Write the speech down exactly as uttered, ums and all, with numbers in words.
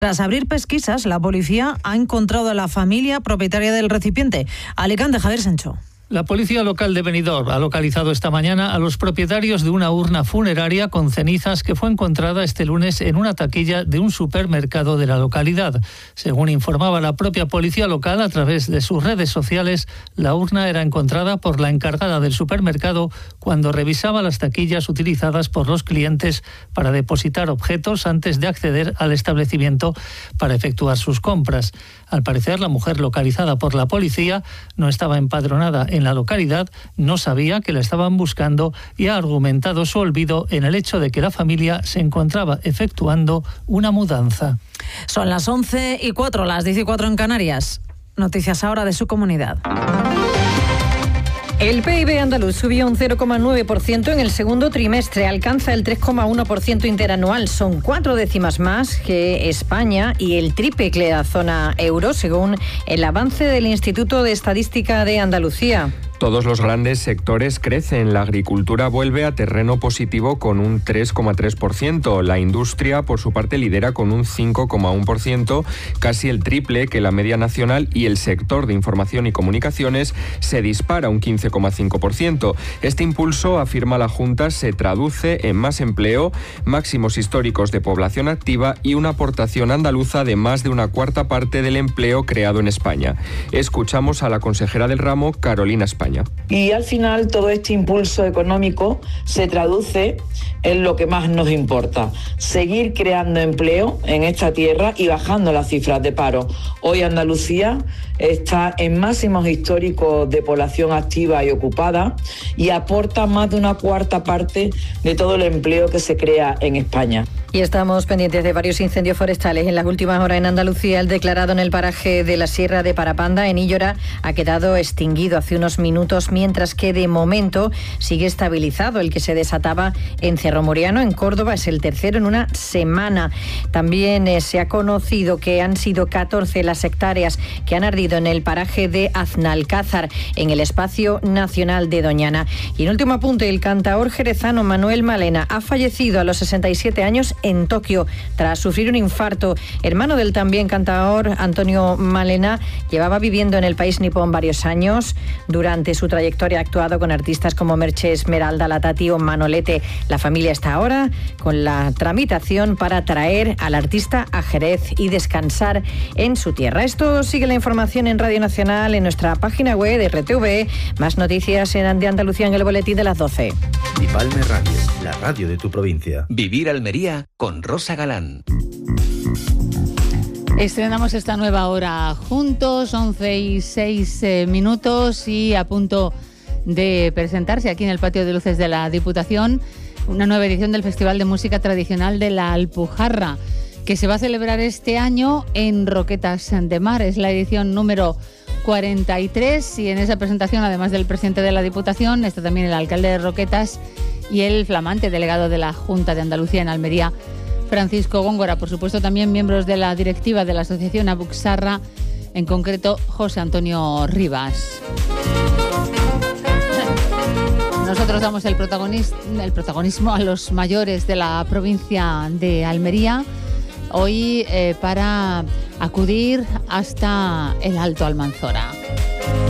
Tras abrir pesquisas, la policía ha encontrado a la familia propietaria del recipiente. Alicante, Javier Sancho. La policía local de Benidorm ha localizado esta mañana a los propietarios de una urna funeraria con cenizas que fue encontrada este lunes en una taquilla de un supermercado de la localidad. Según informaba la propia policía local a través de sus redes sociales, la urna era encontrada por la encargada del supermercado cuando revisaba las taquillas utilizadas por los clientes para depositar objetos antes de acceder al establecimiento para efectuar sus compras. Al parecer, la mujer localizada por la policía no estaba empadronada en la localidad, no sabía que la estaban buscando y ha argumentado su olvido en el hecho de que la familia se encontraba efectuando una mudanza. Son las once y cuatro, las diez y cuatro en Canarias. Noticias ahora de su comunidad. El P I B andaluz subió un cero coma nueve por ciento en el segundo trimestre, alcanza el tres coma uno por ciento interanual. Son cuatro décimas más que España y el triple de la zona euro, según el avance del Instituto de Estadística de Andalucía. Todos los grandes sectores crecen. La agricultura vuelve a terreno positivo con un tres coma tres por ciento. La industria, por su parte, lidera con un cinco coma uno por ciento, casi el triple que la media nacional, y el sector de información y comunicaciones se dispara un quince coma cinco por ciento. Este impulso, afirma la Junta, se traduce en más empleo, máximos históricos de población activa y una aportación andaluza de más de una cuarta parte del empleo creado en España. Escuchamos a la consejera del ramo, Carolina España. Y al final todo este impulso económico se traduce en lo que más nos importa: seguir creando empleo en esta tierra y bajando las cifras de paro. Hoy Andalucía está en máximos históricos de población activa y ocupada y aporta más de una cuarta parte de todo el empleo que se crea en España. Y estamos pendientes de varios incendios forestales en las últimas horas en Andalucía. El declarado en el paraje de la Sierra de Parapanda, en Illora, ha quedado extinguido hace unos minutos, mientras que de momento sigue estabilizado el que se desataba en Cerro Moriano, en Córdoba. Es el tercero en una semana. También eh, se ha conocido que han sido catorce las hectáreas que han ardido en el paraje de Aznalcázar, en el Espacio Nacional de Doñana. Y en último apunte, el cantaor jerezano Manuel Malena ha fallecido a los sesenta y siete años en Tokio tras sufrir un infarto. Hermano del también cantaor Antonio Malena, llevaba viviendo en el país nipón varios años. Durante su trayectoria ha actuado con artistas como Merche Esmeralda, La Tati o Manolete. La familia está ahora con la tramitación para traer al artista a Jerez y descansar en su tierra. Esto sigue la información en Radio Nacional, en nuestra página web de R T V. Más noticias en de Andalucía en el boletín de las doce. Dipalme Radio, la radio de tu provincia. Vivir Almería con Rosa Galán. Estrenamos esta nueva hora juntos, once y seis eh, minutos, y a punto de presentarse aquí en el Patio de Luces de la Diputación una nueva edición del Festival de Música Tradicional de la Alpujarra, que se va a celebrar este año en Roquetas de Mar. Es la edición número cuarenta y tres, y en esa presentación, además del presidente de la Diputación, está también el alcalde de Roquetas y el flamante delegado de la Junta de Andalucía en Almería, Francisco Góngora. Por supuesto, también miembros de la directiva de la Asociación Abuxarra, en concreto José Antonio Rivas. Nosotros damos el protagonismo, el protagonismo a los mayores de la provincia de Almería, hoy eh, para acudir hasta el Alto Almanzora.